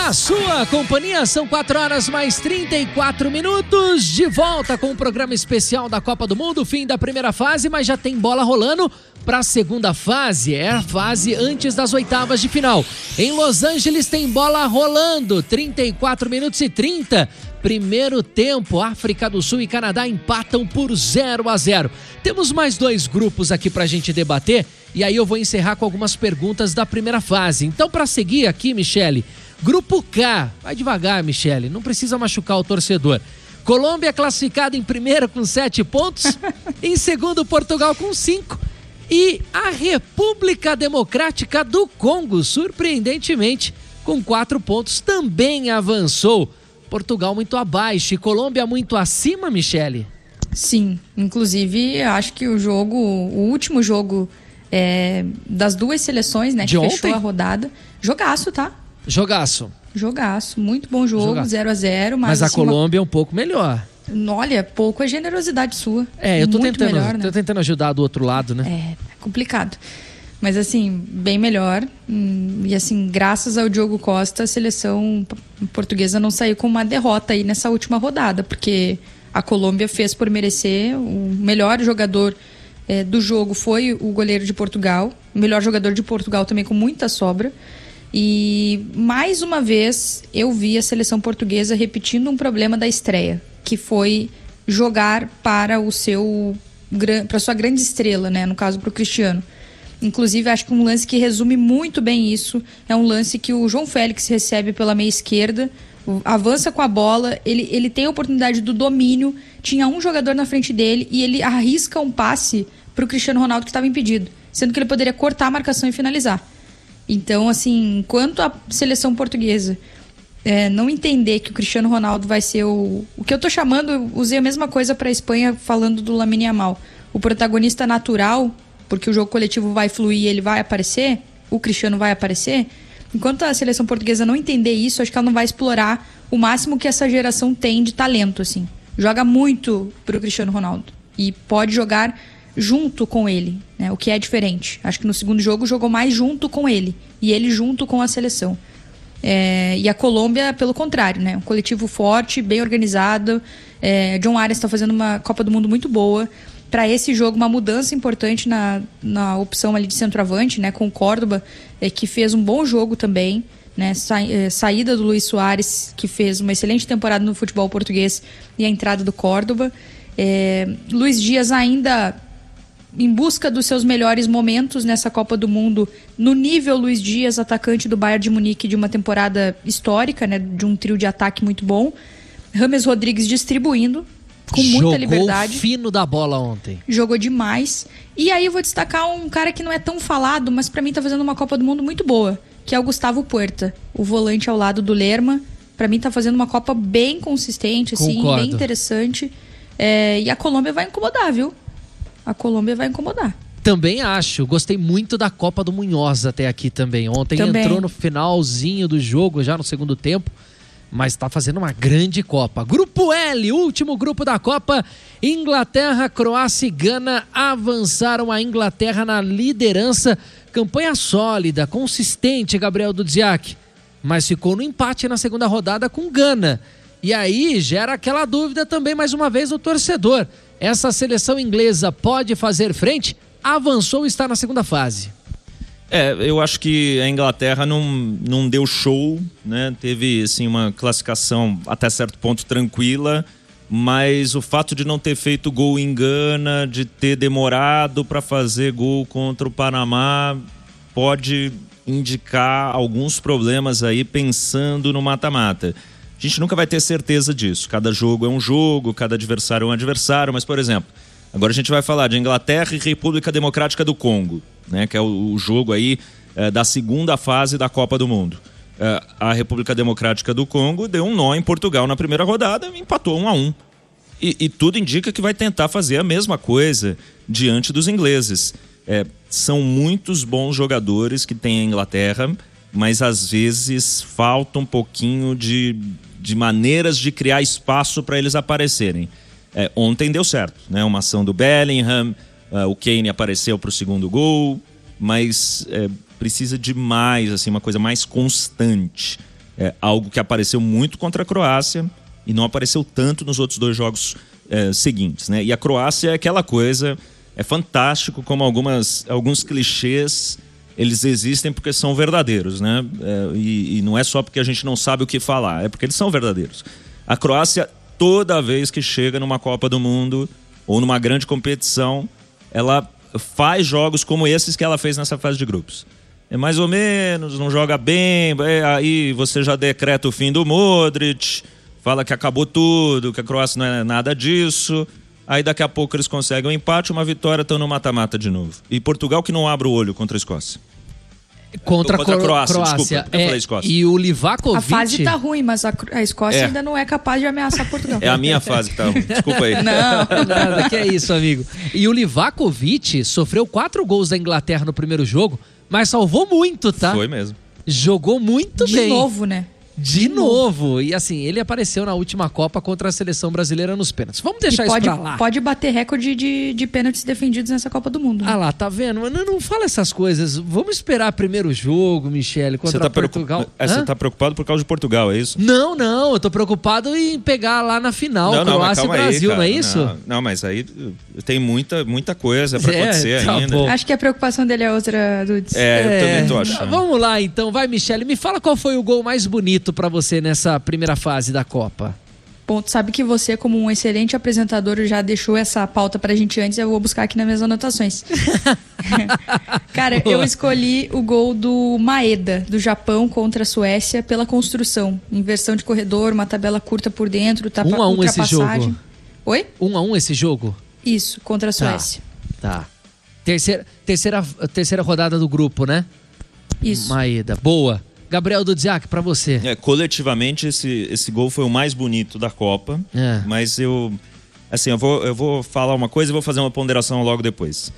Na sua companhia, são 4 horas mais 34 minutos, de volta com o programa especial da Copa do Mundo, fim da primeira fase, mas já tem bola rolando para a segunda fase, é a fase antes das oitavas de final. Em Los Angeles tem bola rolando, 34 minutos e 30, primeiro tempo, África do Sul e Canadá empatam por 0-0. Temos mais 2 grupos aqui pra gente debater, e aí eu vou encerrar com algumas perguntas da primeira fase. Então, para seguir aqui, Michele, Grupo K, vai devagar, Michele, não precisa machucar o torcedor. Colômbia classificada em primeiro com 7 pontos, em segundo Portugal com 5 e a República Democrática do Congo, surpreendentemente, com 4 pontos, também avançou. Portugal muito abaixo e Colômbia muito acima, Michele? Sim, inclusive acho que o último jogo das duas seleções, né, que fechou a rodada, jogaço, tá? Jogaço, muito bom jogo, 0-0. Mas a Colômbia é um pouco melhor. Olha, pouco é generosidade sua. Eu tô muito tentando, melhor, né? Tô tentando ajudar do outro lado, né? É complicado. Mas assim, bem melhor. E assim, graças ao Diogo Costa, a seleção portuguesa não saiu com uma derrota aí nessa última rodada, porque a Colômbia fez por merecer. O melhor jogador do jogo foi o goleiro de Portugal. O melhor jogador de Portugal também com muita sobra. E mais uma vez eu vi a seleção portuguesa repetindo um problema da estreia, que foi jogar para a sua grande estrela, né? No caso, para o Cristiano. Inclusive, acho que um lance que resume muito bem isso é um lance que o João Félix recebe pela meia esquerda, avança com a bola, ele tem a oportunidade do domínio, tinha um jogador na frente dele e ele arrisca um passe para o Cristiano Ronaldo que estava impedido, sendo que ele poderia cortar a marcação e finalizar. Então, assim, enquanto a seleção portuguesa não entender que o Cristiano Ronaldo vai ser o que eu tô chamando, eu usei a mesma coisa para a Espanha falando do Lamine Yamal, o protagonista natural, porque o jogo coletivo vai fluir e ele vai aparecer, o Cristiano vai aparecer. Enquanto a seleção portuguesa não entender isso, acho que ela não vai explorar o máximo que essa geração tem de talento, assim. Joga muito pro Cristiano Ronaldo e pode jogar junto com ele, né? O que é diferente. Acho que no segundo jogo jogou mais junto com ele e ele junto com a seleção. E a Colômbia, pelo contrário, né? Um coletivo forte, bem organizado. John Arias está fazendo uma Copa do Mundo muito boa. Para esse jogo, uma mudança importante na opção ali de centroavante, né? Com o Córdoba, que fez um bom jogo também, né? Saída do Luis Soares, que fez uma excelente temporada no futebol português, e a entrada do Córdoba. Luiz Dias ainda em busca dos seus melhores momentos nessa Copa do Mundo, no nível Luiz Dias, atacante do Bayern de Munique de uma temporada histórica, né? De um trio de ataque muito bom. Rames Rodrigues distribuindo com muita liberdade. Jogou fino da bola ontem. Jogou demais. E aí eu vou destacar um cara que não é tão falado, mas pra mim tá fazendo uma Copa do Mundo muito boa, que é o Gustavo Puerta, o volante ao lado do Lerma. Pra mim tá fazendo uma Copa bem consistente, assim, Concordo. bem interessante. E a Colômbia vai incomodar, viu? A Colômbia vai incomodar. Também acho. Gostei muito da Copa do Munhoz até aqui também. Ontem entrou no finalzinho do jogo, já no segundo tempo, mas está fazendo uma grande Copa. Grupo L, último grupo da Copa. Inglaterra, Croácia e Gana avançaram. A Inglaterra na liderança. Campanha sólida, consistente, Gabriel Dudziak. Mas ficou no empate na segunda rodada com Gana. E aí gera aquela dúvida também, mais uma vez, do torcedor. Essa seleção inglesa pode fazer frente? Avançou e está na segunda fase. Eu acho que a Inglaterra não deu show, né? Teve assim, uma classificação até certo ponto tranquila, mas o fato de não ter feito gol em Gana, de ter demorado para fazer gol contra o Panamá, pode indicar alguns problemas aí pensando no mata-mata. A gente nunca vai ter certeza disso. Cada jogo é um jogo, cada adversário é um adversário, mas, por exemplo, agora a gente vai falar de Inglaterra e República Democrática do Congo, né, que é o jogo aí da segunda fase da Copa do Mundo. A República Democrática do Congo deu um nó em Portugal na primeira rodada e empatou 1-1. E tudo indica que vai tentar fazer a mesma coisa diante dos ingleses. São muitos bons jogadores que tem a Inglaterra, mas às vezes falta um pouquinho de maneiras de criar espaço para eles aparecerem. Ontem deu certo, né? Uma ação do Bellingham, o Kane apareceu para o segundo gol, mas precisa de mais, assim, uma coisa mais constante. Algo que apareceu muito contra a Croácia e não apareceu tanto nos outros 2 jogos seguintes, né? E a Croácia é aquela coisa, é fantástico como alguns clichês eles existem porque são verdadeiros, né? E não é só porque a gente não sabe o que falar, é porque eles são verdadeiros. A Croácia, toda vez que chega numa Copa do Mundo ou numa grande competição, ela faz jogos como esses que ela fez nessa fase de grupos. É mais ou menos, não joga bem, aí você já decreta o fim do Modric, fala que acabou tudo, que a Croácia não é nada disso. Aí daqui a pouco eles conseguem um empate, uma vitória, estão no mata-mata de novo. E Portugal que não abre o olho contra a Escócia. Contra a Croácia. Desculpa, eu falei Escócia. E o Livakovic... A fase tá ruim, mas a Escócia ainda não é capaz de ameaçar Portugal. É a minha fase que tá ruim, desculpa aí. Não, nada, que é isso, amigo. E o Livakovic sofreu 4 gols da Inglaterra no primeiro jogo, mas salvou muito, tá? Foi mesmo. Jogou muito bem. De novo, né? De novo. E assim, ele apareceu na última Copa contra a seleção brasileira nos pênaltis. Vamos deixar isso pra lá. Pode bater recorde de pênaltis defendidos nessa Copa do Mundo. Né? Ah lá, tá vendo? Não fala essas coisas. Vamos esperar primeiro jogo, Michele, contra Portugal. Você tá preocupado por causa de Portugal, é isso? Não. Eu tô preocupado em pegar lá na final, Croácia e Brasil, não é isso? Não, mas aí tem muita coisa pra acontecer tá ainda. Bom. Acho que a preocupação dele é outra, Dudes. Eu também tô achando. Vamos lá, então. Vai, Michele. Me fala qual foi o gol mais bonito pra você nessa primeira fase da Copa. Bom, tu sabe que você, como um excelente apresentador, já deixou essa pauta pra gente antes, eu vou buscar aqui nas minhas anotações. Cara, eu escolhi o gol do Maeda, do Japão contra a Suécia, pela construção. Inversão de corredor, uma tabela curta por dentro, 1-1 esse jogo. Oi? 1-1 esse jogo? Isso, contra a Suécia. Tá. Terceira rodada do grupo, né? Isso. Maeda, boa. Gabriel Dudziak, pra você. Coletivamente, esse gol foi o mais bonito da Copa. Mas eu vou falar uma coisa e vou fazer uma ponderação logo depois.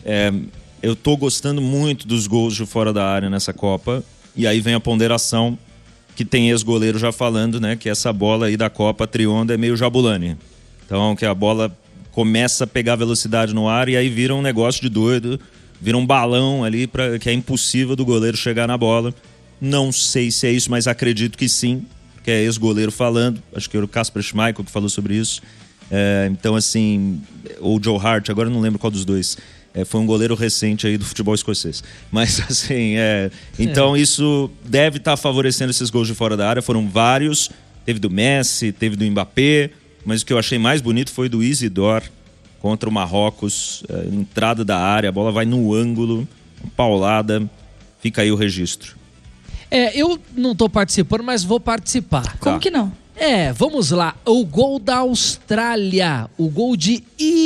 Eu tô gostando muito dos gols de fora da área nessa Copa. E aí vem a ponderação que tem ex-goleiro já falando, né? Que essa bola aí da Copa, a Trionda, é meio Jabulani. Então, que a bola começa a pegar velocidade no ar e aí vira um negócio de doido. Vira um balão ali que é impossível do goleiro chegar na bola. Não sei se é isso, mas acredito que sim, que é ex-goleiro falando. Acho que era o Kasper Schmeichel que falou sobre isso. Então, assim, ou Joe Hart, agora eu não lembro qual dos dois. Foi um goleiro recente aí do futebol escocês. Mas, assim, então isso deve estar favorecendo esses gols de fora da área. Foram vários. Teve do Messi, teve do Mbappé. Mas o que eu achei mais bonito foi do Isidore contra o Marrocos. Entrada da área, a bola vai no ângulo, paulada. Fica aí o registro. Eu não tô participando, mas vou participar. Como que não? Vamos lá. O gol da Austrália. O gol de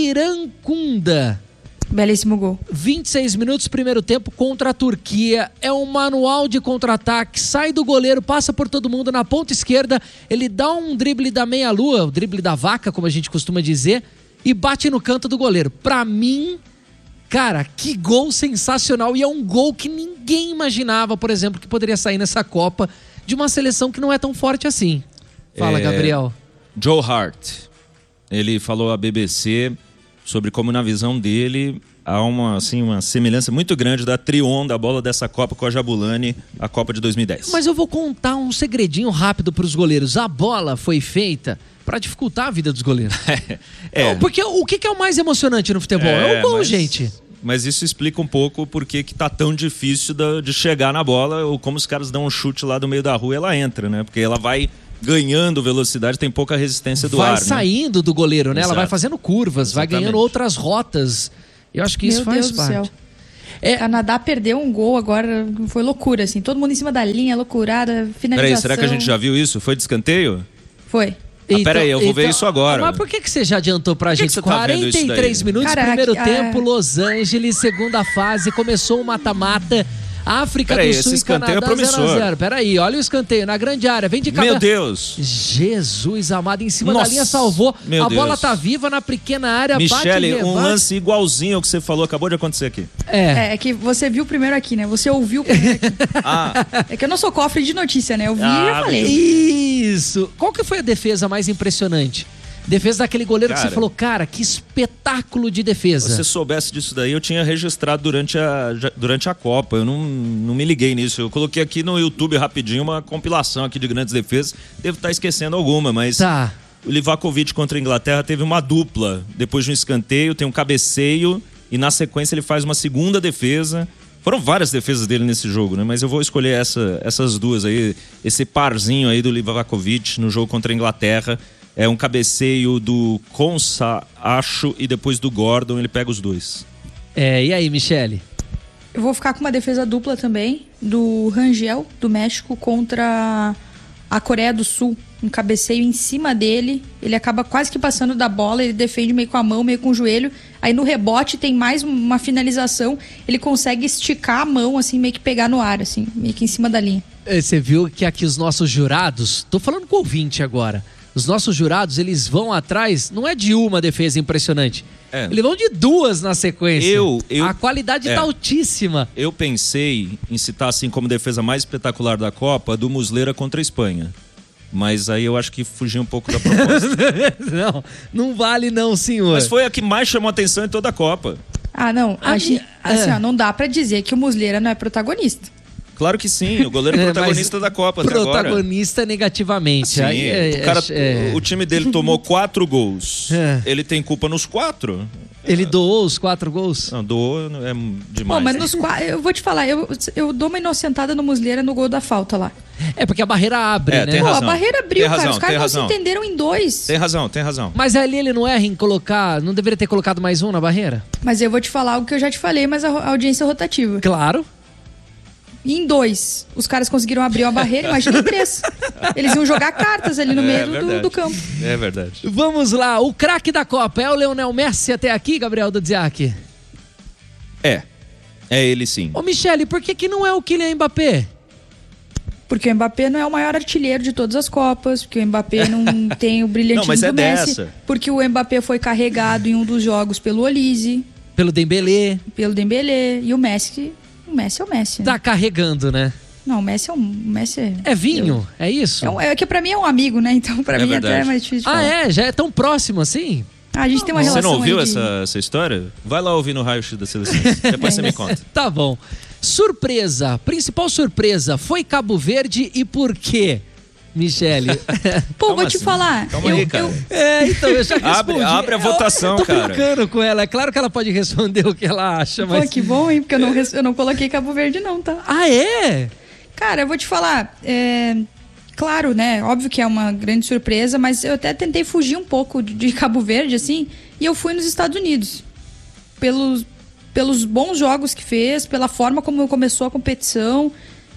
Irankunda. Belíssimo gol. 26 minutos, primeiro tempo, contra a Turquia. É um manual de contra-ataque. Sai do goleiro, passa por todo mundo na ponta esquerda. Ele dá um drible da meia-lua, o drible da vaca, como a gente costuma dizer, e bate no canto do goleiro. Pra mim, cara, que gol sensacional. E é um gol que ninguém imaginava, por exemplo, que poderia sair nessa Copa de uma seleção que não é tão forte assim. Fala, Gabriel. Joe Hart, ele falou à BBC sobre como, na visão dele, há uma semelhança muito grande da Trionda, a bola dessa Copa, com a Jabulani, a Copa de 2010. Mas eu vou contar um segredinho rápido para os goleiros. A bola foi feita para dificultar a vida dos goleiros. Porque o que é o mais emocionante no futebol? É o gol, gente. Mas isso explica um pouco por que tá tão difícil de chegar na bola, ou como os caras dão um chute lá do meio da rua e ela entra, né? Porque ela vai ganhando velocidade, tem pouca resistência do ar. Vai saindo do goleiro, né? Exato. Ela vai fazendo curvas, vai ganhando outras rotas. Eu acho que isso faz parte. Meu Deus do céu. Canadá perdeu um gol agora, foi loucura, assim. Todo mundo em cima da linha, loucurada, finalização. Peraí, será que a gente já viu isso? Foi de escanteio? Foi. Peraí, eu vou ver isso agora. Mas por que você já adiantou pra gente? Você tá vendo isso daí? 43 minutos, Cara, primeiro tempo, Los Angeles, segunda fase, começou o mata-mata. África do Sul e Canadá 0-0. Peraí, olha o escanteio na grande área, vem de cada... Meu Deus! Jesus amado, em cima da linha salvou. Meu Deus. Bola tá viva na pequena área, Michele, bate, um lance igualzinho ao que você falou, acabou de acontecer aqui. É que você viu primeiro aqui, né? Você ouviu primeiro aqui. É que eu não sou cofre de notícia, né? Eu vi e já falei. Isso! Qual que foi a defesa mais impressionante? Defesa daquele goleiro Cara, que você falou, cara, que espetáculo de defesa. Se você soubesse disso daí, eu tinha registrado durante a Copa. Eu não me liguei nisso. Eu coloquei aqui no YouTube rapidinho uma compilação aqui de grandes defesas. Devo estar esquecendo alguma, mas... Tá. O Livakovic contra a Inglaterra teve uma dupla. Depois de um escanteio, tem um cabeceio e na sequência ele faz uma segunda defesa. Foram várias defesas dele nesse jogo, né? Mas eu vou escolher essas duas aí. Esse parzinho aí do Livakovic no jogo contra a Inglaterra. É um cabeceio do Konsa, acho, e depois do Gordon, ele pega os dois. E aí, Michele? Eu vou ficar com uma defesa dupla também, do Rangel, do México, contra a Coreia do Sul. Um cabeceio em cima dele, ele acaba quase que passando da bola, ele defende meio com a mão, meio com o joelho, aí no rebote tem mais uma finalização, ele consegue esticar a mão, assim, meio que pegar no ar, assim, meio que em cima da linha. Você viu que aqui os nossos jurados, tô falando com o ouvinte agora, os nossos jurados, eles vão atrás, não é de uma defesa impressionante, eles vão de duas na sequência. A qualidade tá altíssima. Eu pensei em citar, assim, como defesa mais espetacular da Copa, a do Muslera contra a Espanha. Mas aí eu acho que fugi um pouco da proposta. não vale não, senhor. Mas foi a que mais chamou atenção em toda a Copa. Ah, não. Não dá pra dizer que o Muslera não é protagonista. Claro que sim, o goleiro é protagonista da Copa até agora. Protagonista negativamente. Sim, o time dele tomou 4 gols. Ele tem culpa nos 4. Ele doou os 4 gols? Não, doou é demais. Mas nos 4, eu vou te falar, eu dou uma inocentada no Muslera no gol da falta lá. Porque a barreira abre, né? Tem razão. A barreira abriu, tem razão, os caras não se entenderam em 2. Tem razão. Mas ali ele não erra em colocar, não deveria ter colocado mais um na barreira? Mas eu vou te falar o que eu já te falei, mas a audiência é rotativa. Claro. Em 2, os caras conseguiram abrir a barreira, imagina em 3. Eles iam jogar cartas ali no meio do campo. É verdade. Vamos lá, o craque da Copa é o Lionel Messi até aqui, Gabriel Dudziak? É ele sim. Ô Michele, por que não é o Kylian Mbappé? Porque o Mbappé não é o maior artilheiro de todas as Copas, porque o Mbappé não tem o brilhantismo do Messi. Dessa. Porque o Mbappé foi carregado em um dos jogos pelo Olise. Pelo Dembélé. E o Messi é o Messi. Tá carregando, né? Não, o Messi é... É vinho? É isso? É que pra mim é um amigo, né? Então pra mim verdade. até é mais difícil de falar. Já é tão próximo assim? A gente tem uma relação. Você não ouviu aí essa história? Vai lá ouvir no raio-x da seleção. Depois você me conta. Tá bom. Surpresa. Principal surpresa foi Cabo Verde e por quê? Michele. Pô, vou te falar. Calma aí, cara. Então eu já respondi. Abre a votação, eu tô cara. brincando com ela. É claro que ela pode responder o que ela acha, mas... Pô, que bom, hein? Porque eu não coloquei Cabo Verde não, tá? Ah, é? Cara, eu vou te falar. Claro, né? Óbvio que é uma grande surpresa, mas eu até tentei fugir um pouco de Cabo Verde, assim, e eu fui nos Estados Unidos. Pelos bons jogos que fez, pela forma como começou a competição...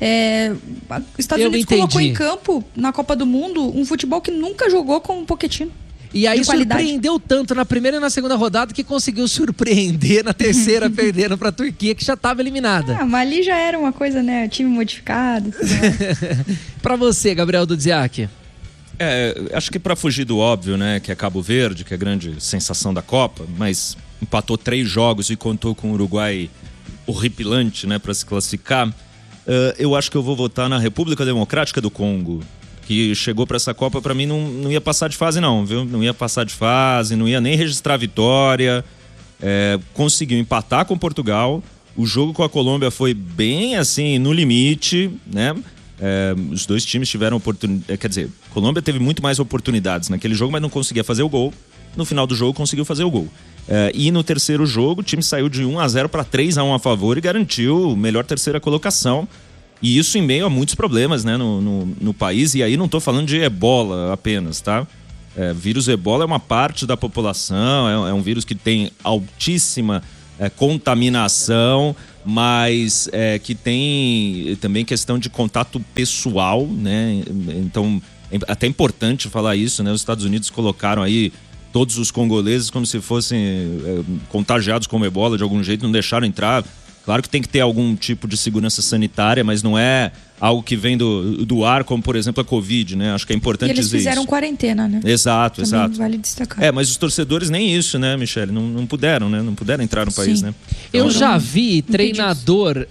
Estados Unidos colocou em campo na Copa do Mundo um futebol que nunca jogou com o Pochettino. E aí surpreendeu tanto na primeira e na segunda rodada que conseguiu surpreender na terceira, perdendo para a Turquia, que já estava eliminada. Mas ali já era uma coisa, né? Time modificado. Para você, Gabriel Dudziak. Acho que para fugir do óbvio, né? Que é Cabo Verde, que é a grande sensação da Copa, mas empatou 3 jogos e contou com o Uruguai horripilante, né? Para se classificar. Eu acho que eu vou votar na República Democrática do Congo, que chegou para essa Copa, para mim não ia passar de fase não, viu? Não ia passar de fase, não ia nem registrar vitória. Conseguiu empatar com Portugal. O jogo com a Colômbia foi bem assim, no limite, né? Os dois times tiveram oportunidade, quer dizer, a Colômbia teve muito mais oportunidades naquele jogo, mas não conseguia fazer o gol. No final do jogo conseguiu fazer o gol. E no terceiro jogo o time saiu de 1-0 para 3-1 a favor e garantiu melhor terceira colocação. E isso em meio a muitos problemas, né, no país. E aí não estou falando de ebola apenas, tá? Vírus ebola é uma parte da população, é um vírus que tem altíssima contaminação, mas que tem também questão de contato pessoal, né? Então é até importante falar isso, né? Os Estados Unidos colocaram aí todos os congoleses como se fossem contagiados com ebola de algum jeito, não deixaram entrar. Claro que tem que ter algum tipo de segurança sanitária, mas não é algo que vem do ar, como por exemplo a Covid, né? Acho que é importante dizer isso. E eles fizeram quarentena, né? Exato, também exato. Vale destacar. Mas os torcedores nem isso, né, Michele? Não puderam, né? Não puderam entrar no país, né? Eu já vi treinador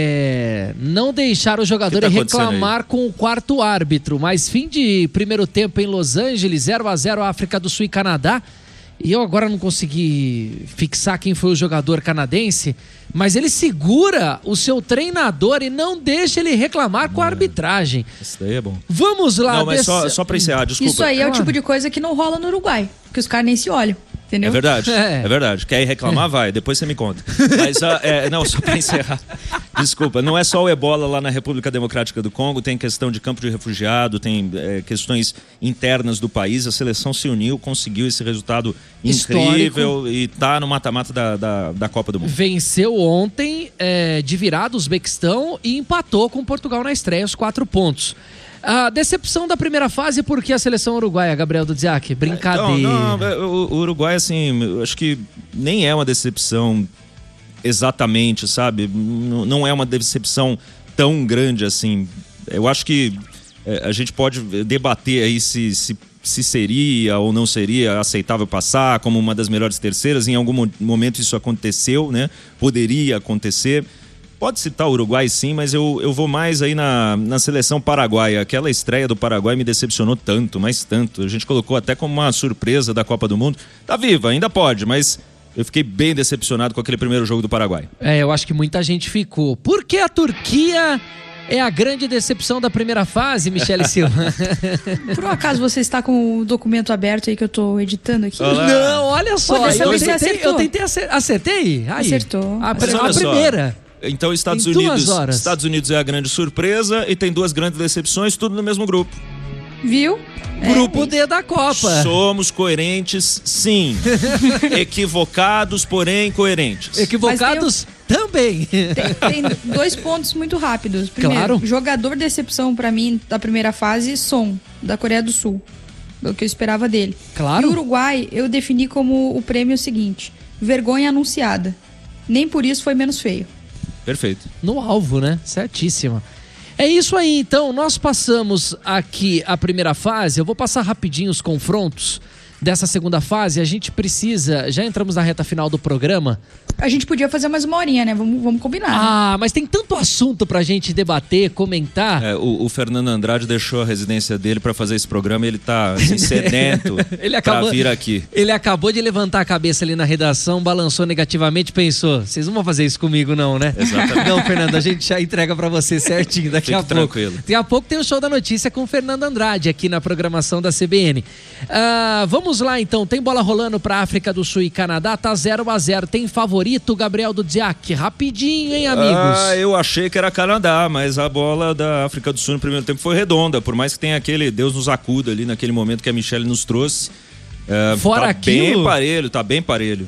não deixar o jogador reclamar com o quarto árbitro, mas fim de primeiro tempo em Los Angeles, 0-0 África do Sul e Canadá. E eu agora não consegui fixar quem foi o jogador canadense, mas ele segura o seu treinador e não deixa ele reclamar com a arbitragem. Isso daí é bom. Vamos lá. Não, mas só pra encerrar, desculpa. Isso aí é o tipo de coisa que não rola no Uruguai, que os caras nem se olham. Entendeu? É verdade, é verdade. Quer ir reclamar, vai. Depois você me conta. Mas, não, só para encerrar. Desculpa, não é só o ebola lá na República Democrática do Congo, tem questão de campo de refugiado, tem questões internas do país. A seleção se uniu, conseguiu esse resultado incrível e tá no mata-mata da Copa do Mundo. Venceu ontem de virada o Uzbequistão e empatou com Portugal na estreia, os 4 pontos. A decepção da primeira fase, porque a seleção uruguaia, Gabriel Dudziak? Brincadeira. Não, o Uruguai, assim, eu acho que nem é uma decepção exatamente, sabe? Não é uma decepção tão grande assim. Eu acho que a gente pode debater aí se seria ou não seria aceitável passar como uma das melhores terceiras. Em algum momento isso aconteceu, né? Poderia acontecer. Pode citar o Uruguai sim, mas eu vou mais aí na seleção paraguaia. Aquela estreia do Paraguai me decepcionou tanto, mas tanto. A gente colocou até como uma surpresa da Copa do Mundo. Tá viva, ainda pode, mas eu fiquei bem decepcionado com aquele primeiro jogo do Paraguai. Eu acho que muita gente ficou. Por que a Turquia é a grande decepção da primeira fase, Michele Silva? Por um acaso você está com o documento aberto aí que eu tô editando aqui? Olá. Não, olha só. Eu tentei acertei. Aí, acertou. A primeira. Então Estados Unidos é a grande surpresa e tem 2 grandes decepções, tudo no mesmo grupo. Viu? Grupo D da Copa. Somos coerentes, sim. Equivocados, porém coerentes. Equivocados também. Tem 2 pontos muito rápidos. Primeiro, jogador decepção pra mim da primeira fase, Son, da Coreia do Sul. Do que eu esperava dele. Claro. E o Uruguai, eu defini como o prêmio seguinte: vergonha anunciada. Nem por isso foi menos feio. Perfeito. No alvo, né? Certíssimo. É isso aí, então. Nós passamos aqui a primeira fase. Eu vou passar rapidinho os confrontos dessa segunda fase. A gente precisa... Já entramos na reta final do programa. A gente podia fazer mais uma horinha, né? Vamos combinar. Mas tem tanto assunto pra gente debater, comentar. O Fernando Andrade deixou a residência dele pra fazer esse programa e ele tá assim, sedento pra vir aqui. Ele acabou de levantar a cabeça ali na redação, balançou negativamente, pensou, vocês não vão fazer isso comigo não, né? Exatamente. Não, Fernando, a gente já entrega pra você certinho daqui a pouco. Tranquilo. Daqui a pouco tem o Show da Notícia com o Fernando Andrade aqui na programação da CBN. Vamos lá então, tem bola rolando pra África do Sul e Canadá, tá 0-0, tem favorito, Gabriel Dudziak, rapidinho, hein, amigos? Eu achei que era Canadá, mas a bola da África do Sul no primeiro tempo foi redonda, por mais que tenha aquele Deus nos acuda ali naquele momento que a Michele nos trouxe. Fora aquilo... Tá bem parelho.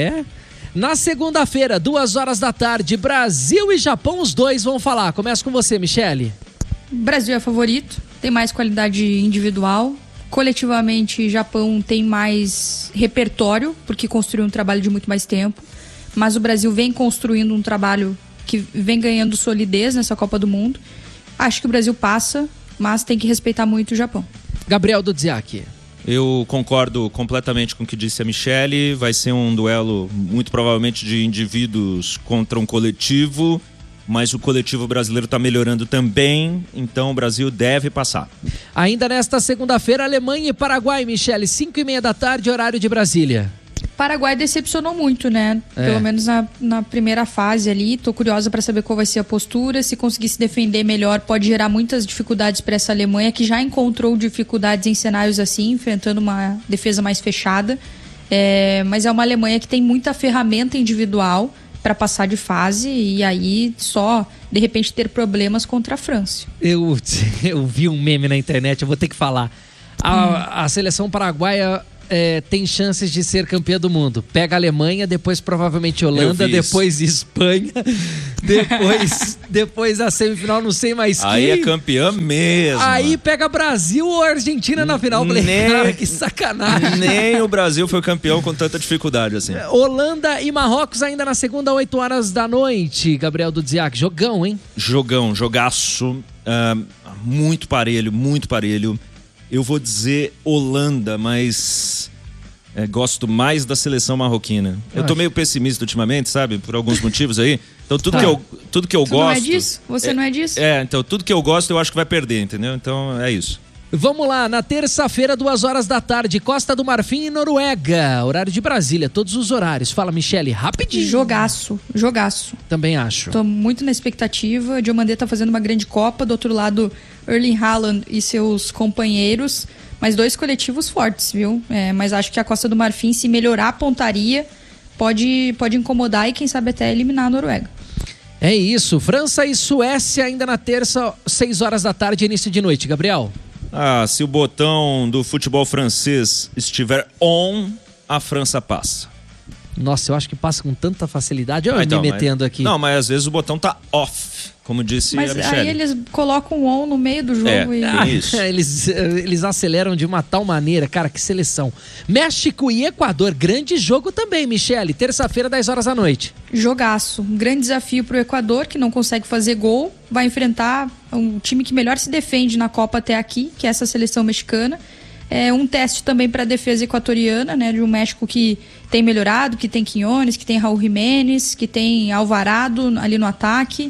Na segunda-feira, 2h da tarde, Brasil e Japão, os dois vão falar. Começa com você, Michele. Brasil é favorito, tem mais qualidade individual. Coletivamente, Japão tem mais repertório, porque construiu um trabalho de muito mais tempo. Mas o Brasil vem construindo um trabalho que vem ganhando solidez nessa Copa do Mundo. Acho que o Brasil passa, mas tem que respeitar muito o Japão. Gabriel Dudziak. Eu concordo completamente com o que disse a Michele. Vai ser um duelo muito provavelmente de indivíduos contra um coletivo, mas o coletivo brasileiro está melhorando também, então o Brasil deve passar. Ainda nesta segunda-feira, Alemanha e Paraguai, Michele, 5h30 da tarde, horário de Brasília. Paraguai decepcionou muito, né? Pelo menos na primeira fase ali. Tô curiosa para saber qual vai ser a postura. Se conseguir se defender melhor, pode gerar muitas dificuldades para essa Alemanha, que já encontrou dificuldades em cenários assim, enfrentando uma defesa mais fechada. Mas é uma Alemanha que tem muita ferramenta individual para passar de fase e aí só, de repente, ter problemas contra a França. Eu vi um meme na internet, eu vou ter que falar. A seleção paraguaia tem chances de ser campeã do mundo. Pega a Alemanha, depois provavelmente Holanda, depois Espanha, depois a semifinal, não sei mais quem. Aí é campeã mesmo. Aí pega Brasil ou Argentina na final. Falei, cara, que sacanagem. Nem o Brasil foi campeão com tanta dificuldade assim. Holanda e Marrocos ainda na segunda, 8 horas da noite. Gabriel Dudziak, jogão, hein? Jogaço. Muito parelho, muito parelho. Eu vou dizer Holanda, mas gosto mais da seleção marroquina. Eu tô meio pessimista ultimamente, sabe? Por alguns motivos aí. Então tudo que eu gosto... Não é disso? Você não é disso? Então tudo que eu gosto eu acho que vai perder, entendeu? Então é isso. Vamos lá, na terça-feira, 2 horas da tarde, Costa do Marfim e Noruega. Horário de Brasília, todos os horários. Fala, Michele, rapidinho. Jogaço. Também acho. Tô muito na expectativa. Diomandé tá fazendo uma grande Copa. Do outro lado, Erling Haaland e seus companheiros. Mas 2 coletivos fortes, viu? Mas acho que a Costa do Marfim, se melhorar a pontaria, pode incomodar e quem sabe até eliminar a Noruega. É isso. França e Suécia ainda na terça, 6 horas da tarde, início de noite. Gabriel? Se o botão do futebol francês estiver on, a França passa. Nossa, eu acho que passa com tanta facilidade. Eu me metendo aqui. Não, mas às vezes o botão tá off, como disse a Michele. Mas aí eles colocam o on no meio do jogo. Isso. Eles aceleram de uma tal maneira. Cara, que seleção. México e Equador, grande jogo também, Michele. Terça-feira, 10 horas da noite. Jogaço. Um grande desafio pro Equador, que não consegue fazer gol. Vai enfrentar um time que melhor se defende na Copa até aqui, que é essa seleção mexicana. É um teste também para a defesa equatoriana, né, de um México que tem melhorado, que tem Quiñones, que tem Raúl Jiménez, que tem Alvarado ali no ataque.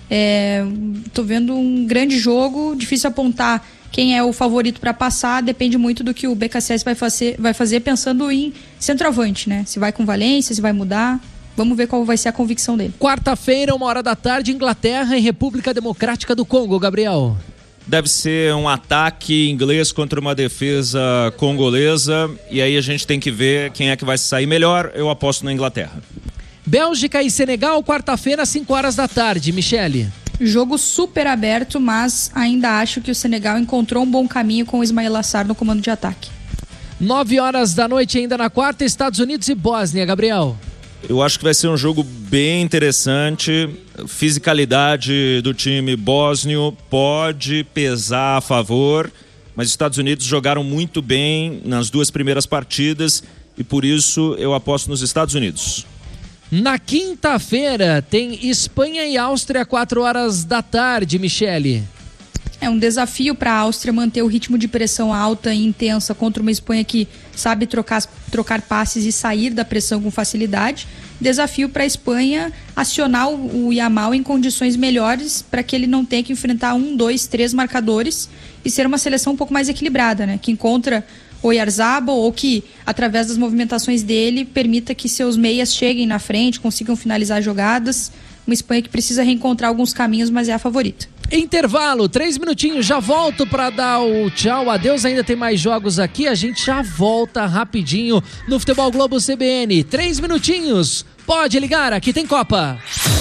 Tô vendo um grande jogo, difícil apontar quem é o favorito para passar, depende muito do que o BKSS vai fazer pensando em centroavante, né? Se vai com Valência, se vai mudar. Vamos ver qual vai ser a convicção dele. Quarta-feira, 1 hora da tarde, Inglaterra e República Democrática do Congo, Gabriel. Deve ser um ataque inglês contra uma defesa congolesa. E aí a gente tem que ver quem é que vai sair melhor. Eu aposto na Inglaterra. Bélgica e Senegal, quarta-feira, 5 horas da tarde. Michele? Jogo super aberto, mas ainda acho que o Senegal encontrou um bom caminho com o Ismail Assar no comando de ataque. 9 horas da noite ainda na quarta, Estados Unidos e Bósnia, Gabriel. Eu acho que vai ser um jogo bem interessante. Fisicalidade do time bósnio pode pesar a favor, mas os Estados Unidos jogaram muito bem nas 2 primeiras partidas e por isso eu aposto nos Estados Unidos. Na quinta-feira tem Espanha e Áustria, 4 horas da tarde, Michele. É um desafio para a Áustria manter o ritmo de pressão alta e intensa contra uma Espanha que sabe trocar passes e sair da pressão com facilidade. Desafio para a Espanha acionar o Yamal em condições melhores para que ele não tenha que enfrentar 1, 2, 3 marcadores e ser uma seleção um pouco mais equilibrada, né? Que encontra o Oyarzabal ou que, através das movimentações dele, permita que seus meias cheguem na frente, consigam finalizar jogadas. Uma Espanha que precisa reencontrar alguns caminhos, mas é a favorita. Intervalo, 3 minutinhos, já volto para dar o tchau, adeus, ainda tem mais jogos aqui, a gente já volta rapidinho no Futebol Globo CBN, 3 minutinhos, pode ligar, aqui tem Copa.